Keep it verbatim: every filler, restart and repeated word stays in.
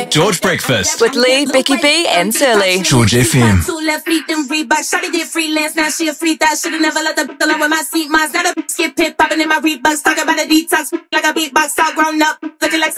George Breakfast. With Lee, Becky B and Surly. George F M. Two left feet, then Reebok. Shawty did freelance, now she a free thot. Should've never let the bitch alone with my seat. Mine's not a skip pit popping in my Reeboks. Talking about a detox like a beatbox. All grown up, looking like